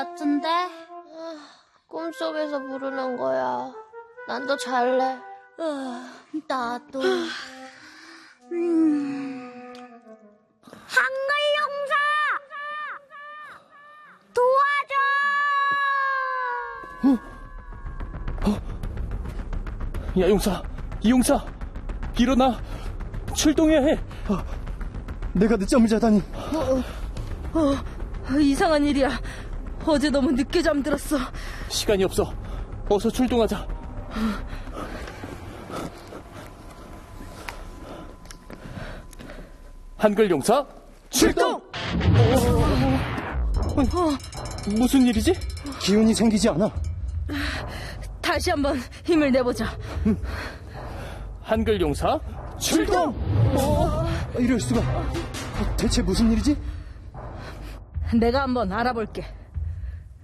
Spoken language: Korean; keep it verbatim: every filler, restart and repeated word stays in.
같은데? 꿈속에서 부르는 거야. 난 더 잘래. 나도. 음... 한글용사! 도와줘! 어? 어? 야, 용사! 이용사! 일어나! 출동해야 해! 어, 내가 늦잠을 자다니. 어, 어, 어, 이상한 일이야. 어제 너무 늦게 잠들었어. 시간이 없어. 어서 출동하자. 한글용사 출동! 어, 어, 어, 무슨 일이지? 기운이 생기지 않아. 다시 한번 힘을 내보자. 응. 한글용사 출동! 어, 이럴 수가. 대체 무슨 일이지? 내가 한번 알아볼게.